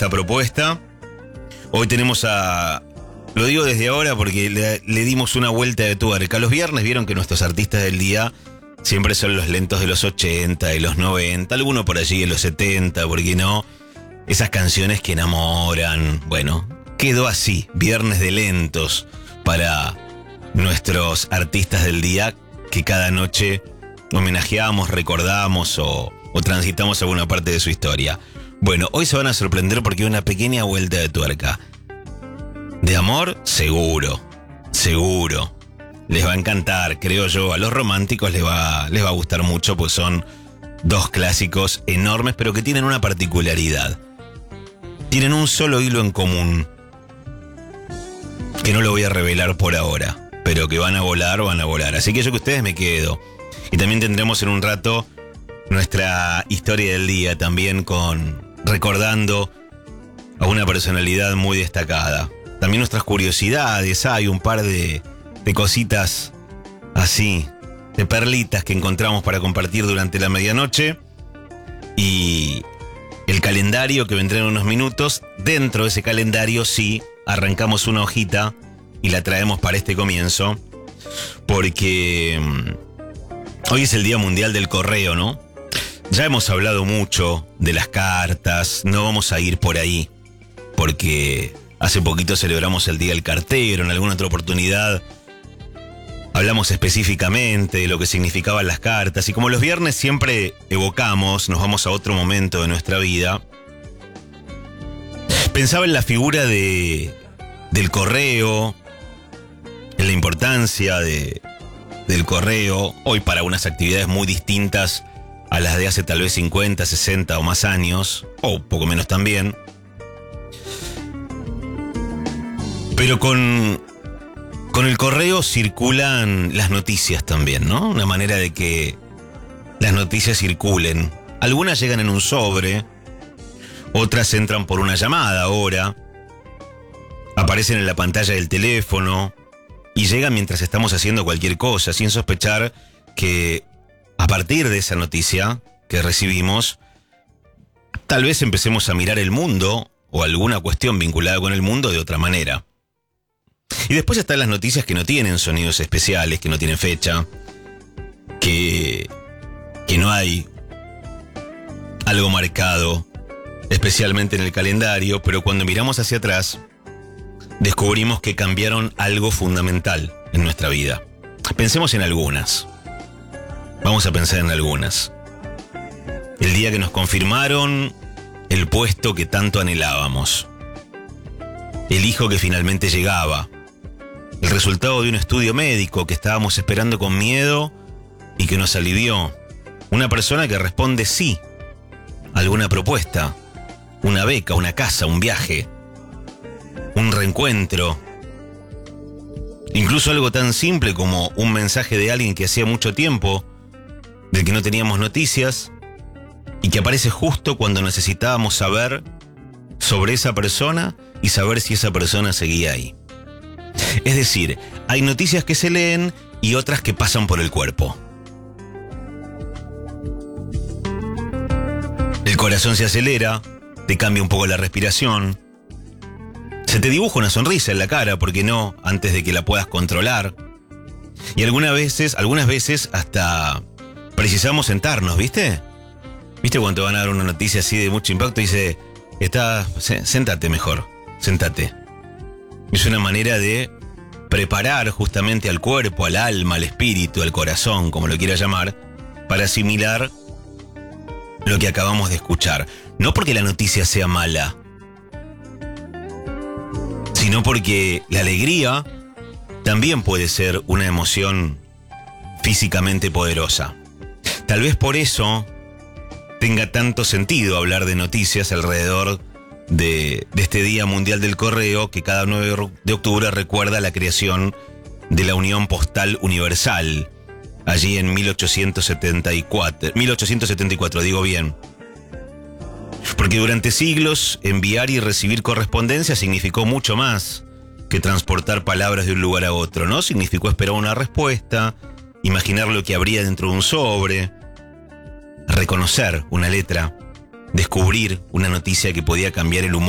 esta propuesta. Hoy tenemos lo digo desde ahora porque le dimos una vuelta de tuerca. Los viernes vieron que nuestros artistas del día siempre son los lentos de los 80, de los 90, alguno por allí de los 70, ¿por qué no? Esas canciones que enamoran. Bueno, quedó así, viernes de lentos para nuestros artistas del día que cada noche homenajeamos, recordamos o transitamos alguna parte de su historia. Bueno, hoy se van a sorprender porque hay una pequeña vuelta de tuerca. De amor, seguro. Les va a encantar, creo yo. A los románticos les va a gustar mucho, pues son dos clásicos enormes, pero que tienen una particularidad. Tienen un solo hilo en común, que no lo voy a revelar por ahora, pero que van a volar. Así que yo que ustedes me quedo. Y también tendremos en un rato nuestra historia del día, también recordando a una personalidad muy destacada. También nuestras curiosidades, hay un par de cositas así, de perlitas que encontramos para compartir durante la medianoche. Y el calendario que vendrá en unos minutos. Dentro de ese calendario sí arrancamos una hojita y la traemos para este comienzo, porque hoy es el Día Mundial del Correo, ¿no? Ya hemos hablado mucho de las cartas, no vamos a ir por ahí, porque hace poquito celebramos el Día del Cartero, en alguna otra oportunidad hablamos específicamente de lo que significaban las cartas, y como los viernes siempre evocamos, nos vamos a otro momento de nuestra vida, pensaba en la figura del correo, en la importancia del correo, hoy para unas actividades muy distintas a las de hace tal vez 50, 60 o más años, o poco menos también. Pero con el correo circulan las noticias también, ¿no? Una manera de que las noticias circulen. Algunas llegan en un sobre, otras entran por una llamada ahora, aparecen en la pantalla del teléfono y llegan mientras estamos haciendo cualquier cosa, sin sospechar que a partir de esa noticia que recibimos, tal vez empecemos a mirar el mundo o alguna cuestión vinculada con el mundo de otra manera. Y después están las noticias que no tienen sonidos especiales, que no tienen fecha, que no hay algo marcado, especialmente en el calendario, pero cuando miramos hacia atrás, descubrimos que cambiaron algo fundamental en nuestra vida. Pensemos en algunas. Vamos a pensar en algunas. El día que nos confirmaron el puesto que tanto anhelábamos. El hijo que finalmente llegaba. El resultado de un estudio médico que estábamos esperando con miedo y que nos alivió. Una persona que responde sí a alguna propuesta. Una beca, una casa, un viaje. Un reencuentro. Incluso algo tan simple como un mensaje de alguien que hacía mucho tiempo del que no teníamos noticias y que aparece justo cuando necesitábamos saber sobre esa persona y saber si esa persona seguía ahí. Es decir, hay noticias que se leen y otras que pasan por el cuerpo. El corazón se acelera, te cambia un poco la respiración, se te dibuja una sonrisa en la cara, ¿por qué no?, antes de que la puedas controlar. Y algunas veces hasta precisamos sentarnos, ¿viste? ¿Viste cuando te van a dar una noticia así de mucho impacto y dice, sentate mejor, sentate? Es una manera de preparar justamente al cuerpo, al alma, al espíritu, al corazón, como lo quieras llamar, para asimilar lo que acabamos de escuchar. No porque la noticia sea mala, sino porque la alegría también puede ser una emoción físicamente poderosa. Tal vez por eso tenga tanto sentido hablar de noticias alrededor de este Día Mundial del Correo, que cada 9 de octubre recuerda la creación de la Unión Postal Universal, allí en 1874, digo bien. Porque durante siglos enviar y recibir correspondencia significó mucho más que transportar palabras de un lugar a otro, ¿no? Significó esperar una respuesta, imaginar lo que habría dentro de un sobre, reconocer una letra, descubrir una noticia que podía cambiar el humor